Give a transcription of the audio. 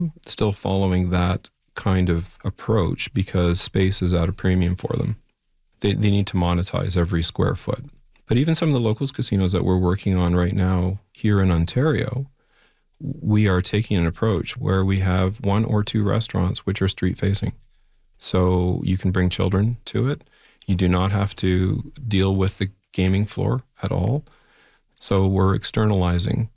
still following that kind of approach because space is at a premium for them. They need to monetize every square foot. But even some of the locals casinos that we're working on right now here in Ontario, we are taking an approach where we have one or two restaurants which are street facing. So you can bring children to it. You do not have to deal with the gaming floor at all. So we're externalizing